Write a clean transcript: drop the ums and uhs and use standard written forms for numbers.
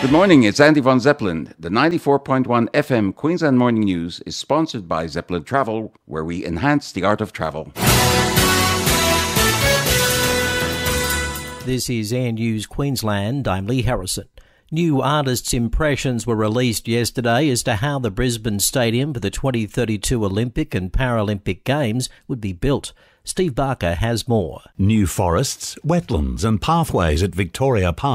Good morning, it's Andy von Zeppelin. The 94.1 FM Queensland Morning News is sponsored by Zeppelin Travel, where we enhance the art of travel. This is Air News Queensland. I'm Lee Harrison. New artists' impressions were released yesterday as to how the Brisbane Stadium for the 2032 Olympic and Paralympic Games would be built. Steve Barker has more. New forests, wetlands and pathways at Victoria Park